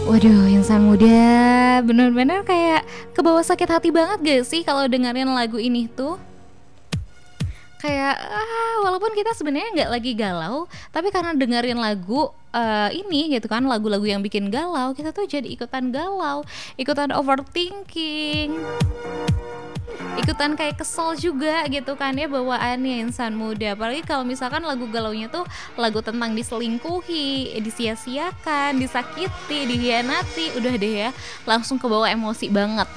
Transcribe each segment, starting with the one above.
Waduh, insan muda bener-bener kayak kebawa sakit hati banget gak sih kalau dengerin lagu ini tuh? Kayak walaupun kita sebenarnya nggak lagi galau, tapi karena dengerin lagu ini gitu kan, lagu-lagu yang bikin galau, kita tuh jadi ikutan galau, ikutan overthinking, ikutan kayak kesel juga gitu kan ya bawaannya insan muda. Apalagi kalau misalkan lagu galaunya tuh lagu tentang diselingkuhi, disia-siakan, disakiti, dihianati, udah deh ya, langsung kebawa emosi banget.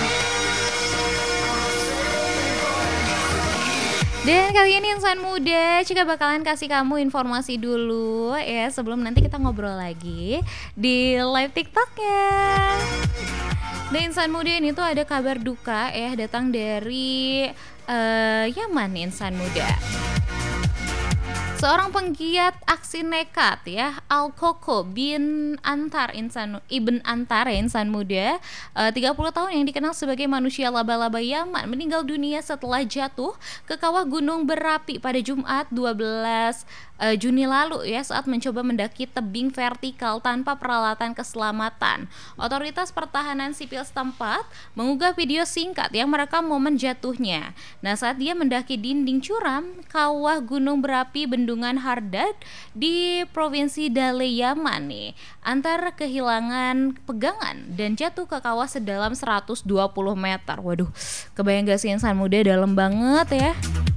Dan kali ini insan muda juga bakalan kasih kamu informasi dulu ya sebelum nanti kita ngobrol lagi di live TikToknya. Dan insan muda ini tuh ada kabar duka ya datang dari Yaman insan muda. Seorang penggiat aksi nekat ya, Al-Koko bin Antar Ibn Antar ya, insan muda 30 tahun yang dikenal sebagai manusia laba-laba Yaman meninggal dunia setelah jatuh ke kawah gunung berapi pada Jumat 12 Juni lalu ya saat mencoba mendaki tebing vertikal tanpa peralatan keselamatan. Otoritas pertahanan sipil setempat mengunggah video singkat yang merekam momen jatuhnya. Nah, saat dia mendaki dinding curam kawah gunung berapi Bendungan Hardad di Provinsi Dale Yaman nih, Antar kehilangan pegangan dan jatuh ke kawah sedalam 120 meter. Waduh, kebayang gak sih insan muda, dalam banget ya.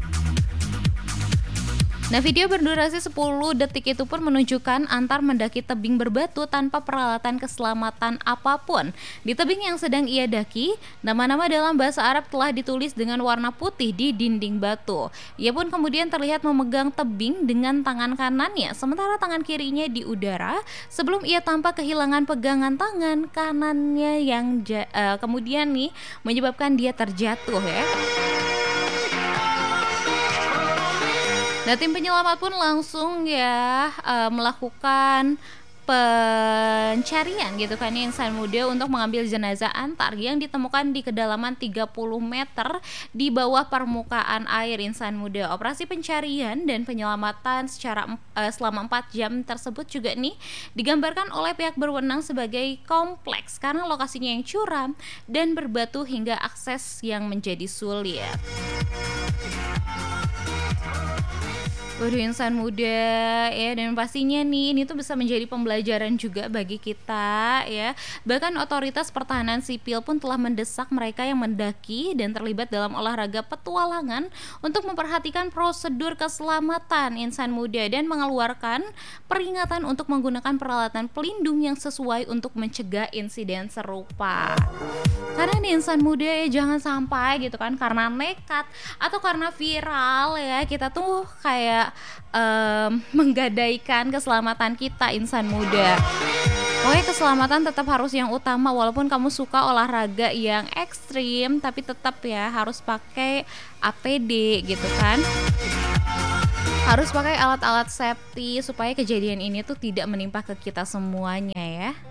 Nah, video berdurasi 10 detik itu pun menunjukkan Antar mendaki tebing berbatu tanpa peralatan keselamatan apapun. Di tebing yang sedang ia daki, nama-nama dalam bahasa Arab telah ditulis dengan warna putih di dinding batu. Ia pun kemudian terlihat memegang tebing dengan tangan kanannya, sementara tangan kirinya di udara sebelum ia tampak kehilangan pegangan tangan kanannya yang kemudian nih menyebabkan dia terjatuh ya. Nah, tim penyelamat pun langsung ya melakukan pencarian gitu kan ya insan muda untuk mengambil jenazah Antar yang ditemukan di kedalaman 30 meter di bawah permukaan air insan muda. Operasi pencarian dan penyelamatan selama 4 jam tersebut juga nih digambarkan oleh pihak berwenang sebagai kompleks karena lokasinya yang curam dan berbatu hingga akses yang menjadi sulit. Waduh insan muda ya, dan pastinya nih ini tuh bisa menjadi pembelajaran juga bagi kita ya. Bahkan otoritas pertahanan sipil pun telah mendesak mereka yang mendaki dan terlibat dalam olahraga petualangan untuk memperhatikan prosedur keselamatan insan muda dan mengeluarkan peringatan untuk menggunakan peralatan pelindung yang sesuai untuk mencegah insiden serupa. Karena nih insan muda ya, jangan sampai gitu kan karena nekat atau karena viral ya kita tuh kayak menggadaikan keselamatan kita insan muda. Pokoknya keselamatan tetap harus yang utama, walaupun kamu suka olahraga yang ekstrim tapi tetap ya harus pakai APD gitu kan. Harus pakai alat-alat safety supaya kejadian ini tuh tidak menimpa ke kita semuanya ya.